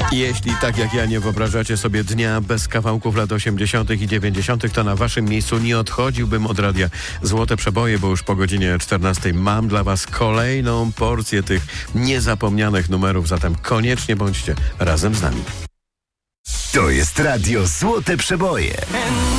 Jeśli tak jak ja nie wyobrażacie sobie dnia bez kawałków lat 80. i 90., to na waszym miejscu nie odchodziłbym od radia Złote Przeboje, bo już po godzinie 14 mam dla was kolejną porcję tych niezapomnianych numerów, zatem koniecznie bądźcie razem z nami. To jest radio Złote Przeboje.